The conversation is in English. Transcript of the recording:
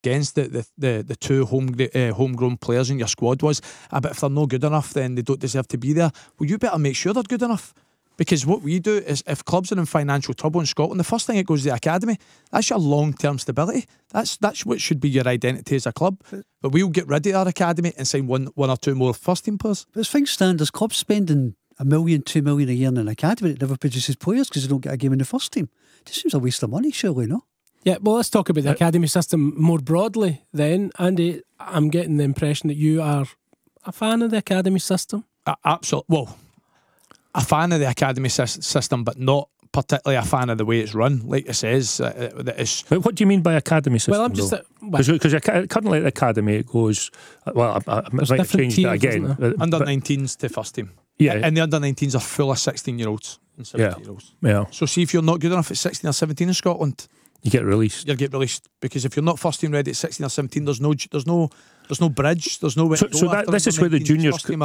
against the two homegrown players in your squad was, but if they're not good enough, then they don't deserve to be there. Well, you better make sure they're good enough. Because what we do is, if clubs are in financial trouble in Scotland, the first thing that goes to the academy. That's your long-term stability. That's what should be your identity as a club. But we'll get rid of our academy and sign one or two more first-team players. But as things stand, there's clubs spending $1 million, $2 million a year in an academy that never produces players because they don't get a game in the first team. It just seems a waste of money, surely, no? Yeah, well, let's talk about the academy system more broadly then. Andy, I'm getting the impression that you are a fan of the academy system. Absolutely. Well, a fan of the academy system, but not particularly a fan of the way it's run. Like it says, But what do you mean by academy system? Well, I'm just because currently at the academy it goes. Well, I might have changed tiers, that again. under 19s to first team. Yeah, and the under 19s are full of 16-year-olds and 17-year-olds. Yeah. So see, if you're not good enough at 16 or 17 in Scotland, you get released. You'll get released, because if you're not first team ready at 16 or 17, there's no bridge. There's no way. So this is where the juniors.